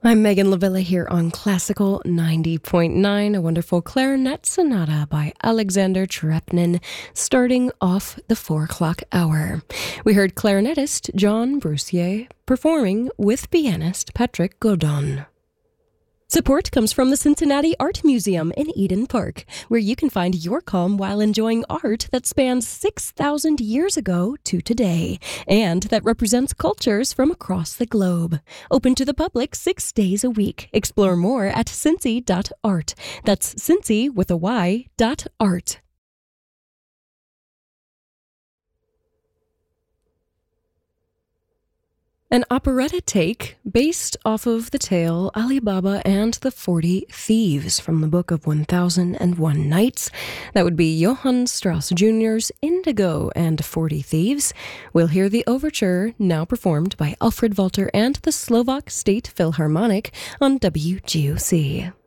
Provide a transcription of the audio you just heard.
I'm Megan Lavilla here on Classical 90.9, a wonderful clarinet sonata by Alexander Cherepnin, starting off the 4 o'clock hour. We heard clarinetist John Brussier performing with pianist Patrick Godin. Support comes from the Cincinnati Art Museum in Eden Park, where you can find your calm while enjoying art that spans 6,000 years ago to today, and that represents cultures from across the globe. Open to the public 6 days a week. Explore more at cincy.art. That's Cincy with a Y, .art. An operetta take based off of the tale Ali Baba and the 40 Thieves from the Book of 1001 Nights. That would be Johann Strauss Jr.'s Indigo and 40 Thieves. We'll hear the overture, now performed by Alfred Walter and the Slovak State Philharmonic on WGOC.